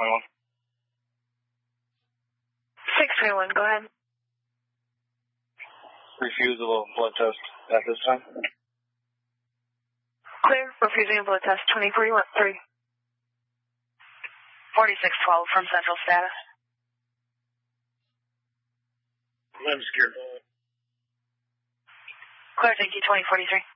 621. 621, go ahead. Refusal of blood test at this time. Clear, refusing a blood test, 2041, 3. 4612 from Central Status. I'm scared. Clear, thank you, 2043.